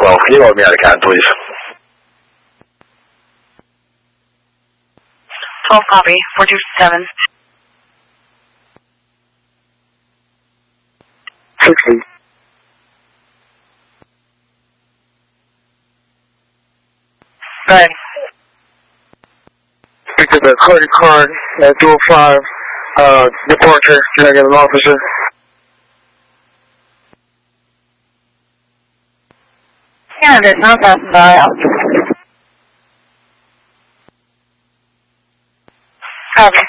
Hello, can you load me out of CAD, please? 12 copy, 427. 60. Good. Picked up a credit card at 205, departure, can I get an officer? Candidate, not that dial. Copy.